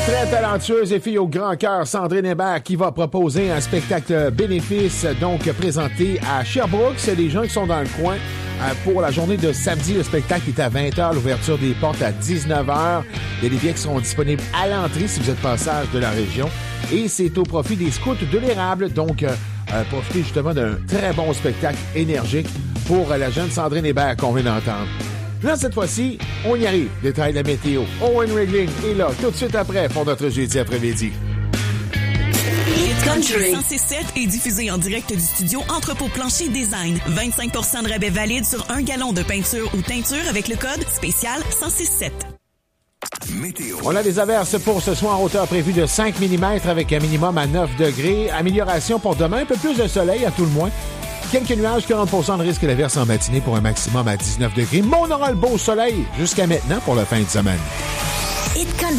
Très talentueuse et fille au grand cœur, Sandrine Hébert, qui va proposer un spectacle bénéfice, donc présenté à Sherbrooke. C'est les gens qui sont dans le coin. Pour la journée de samedi, le spectacle est à 20h, l'ouverture des portes à 19h. Il y a des billets qui seront disponibles à l'entrée si vous êtes passage de la région. Et c'est au profit des scouts de l'érable. Donc, profitez justement d'un très bon spectacle énergique pour la jeune Sandrine Hébert qu'on vient d'entendre. Là, cette fois-ci, on y arrive. Détail de la météo. Owen Regling est là tout de suite après pour notre jeudi après-midi. Hit Country 106.7 est diffusé en direct du studio Entrepôt Plancher Design. 25% de rabais valide sur 1 gallon de peinture ou teinture avec le code spécial 106.7. Météo. On a des averses pour ce soir, hauteur prévue de 5 mm avec un minimum à 9 degrés. Amélioration pour demain, un peu plus de soleil à tout le moins. Quelques nuages, 40% de risque d'averse en matinée pour un maximum à 19 degrés. Mais on aura le beau soleil jusqu'à maintenant pour la fin de semaine. Hit Country.